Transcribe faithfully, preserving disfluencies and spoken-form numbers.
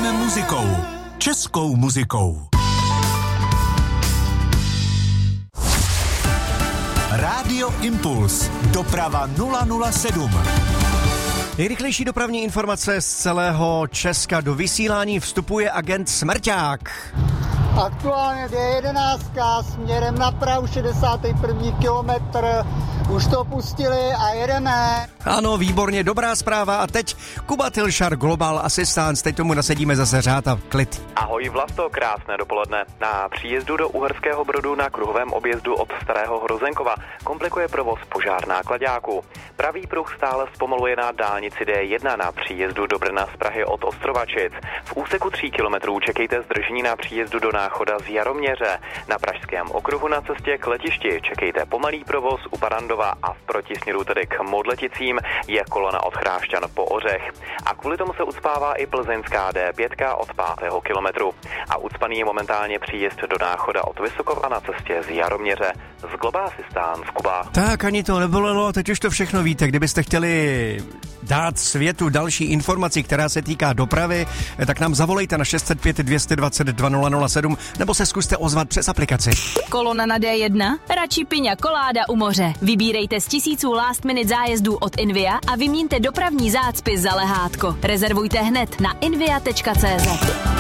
Žijeme muzikou. Českou muzikou. Rádio Impuls. Doprava nula nula sedm. Nejrychlejší dopravní informace z celého Česka. Do vysílání vstupuje agent Smrťák. Aktuálně D jedenáct směrem na Prahu, šedesátý první kilometr. Už to pustili a jedeme. Ano, výborně, dobrá zpráva. A teď Kuba Tilšar, Global Assistance. Teď tomu nasedíme zase řád a klid. Ahoj Vlasto, krásné dopoledne. Na příjezdu do Uherského Brodu na kruhovém objezdu od Starého Hrozenkova komplikuje provoz požár náklaďáků. Pravý pruh stále zpomaluje na dálnici D jedna na příjezdu do Brna z Prahy od Ostrovačic. V úseku tří kilometrů čekejte zdržení na příjezdu do Náchoda z Jaroměře. Na pražském okruhu na cestě k letišti čekejte pomalý provoz u Parandova a v protisměru tedy k Modleticím je kolona od Chrášťan po Ořech. A kvůli tomu se ucpává i plzeňská D pět od pátého kilometru. A ucpaný je momentálně příjezd do Náchoda od Vysokova na cestě z Jaroměře. Z Global Assistance, Kuba. Tak ani to nebolelo, teď už to všechno víte. Kdybyste chtěli dát světu další informaci, která se týká dopravy, tak nám zavolejte na šest set pět dvě dvacet dva nula nula sedm nebo se zkuste ozvat přes aplikaci. Kolona na D jedna? Radši piňa koláda u moře. Vybírejte z tisíců last minute zájezdů od Invia a vyměňte dopravní zácpy za lehátko. Rezervujte hned na invia tečka cé zet.